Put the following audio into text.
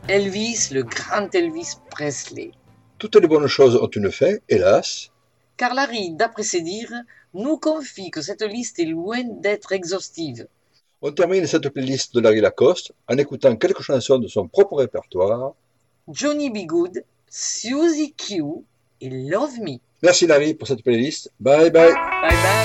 Elvis, le grand Elvis Presley. Toutes les bonnes choses ont une fin, hélas. Car Larry, d'après ses dires, nous confie que cette liste est loin d'être exhaustive. On termine cette playlist de Larry Lacoste en écoutant quelques chansons de son propre répertoire. Johnny B. Good, Suzy Q et Love Me. Merci Larry pour cette playlist. Bye bye. Bye bye.